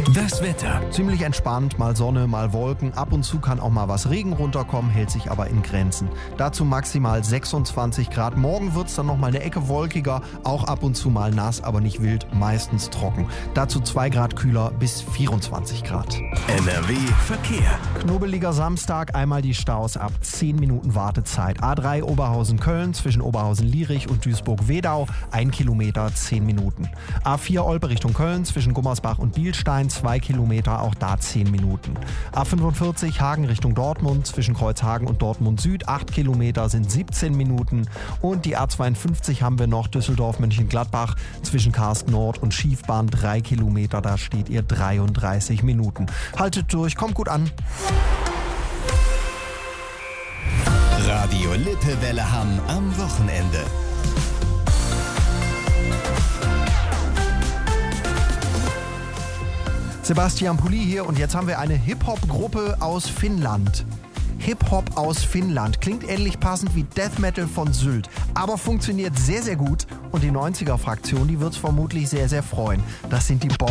Das Wetter. Ziemlich entspannt, mal Sonne, mal Wolken. Ab und zu kann auch mal was Regen runterkommen, hält sich aber in Grenzen. Dazu maximal 26 Grad. Morgen wird es dann noch mal eine Ecke wolkiger, auch ab und zu mal nass, aber nicht wild, meistens trocken. Dazu 2 Grad kühler bis 24 Grad. NRW Verkehr. Knubbeliger Samstag, einmal die Staus ab 10 Minuten Wartezeit. A3 Oberhausen-Köln zwischen Oberhausen-Lierich und Duisburg-Wedau, 1 Kilometer, 10 Minuten. A4 Olpe Richtung Köln zwischen Gummersbach und Bielstein, 2 Kilometer, auch da 10 Minuten. A45 Hagen Richtung Dortmund zwischen Kreuzhagen und Dortmund Süd, 8 Kilometer sind 17 Minuten. Und die A52 haben wir noch Düsseldorf-Mönchengladbach zwischen Karst Nord und Schiefbahn, 3 Kilometer, da steht ihr 33 Minuten. Haltet durch, kommt gut an. Radio Lippewelle Hamm am Wochenende. Sebastian Pulli hier und jetzt haben wir eine Hip-Hop-Gruppe aus Finnland. Hip-Hop aus Finnland. Klingt ähnlich passend wie Death Metal von Sylt, aber funktioniert sehr, sehr gut und die 90er-Fraktion, die wird's vermutlich sehr, sehr freuen. Das sind die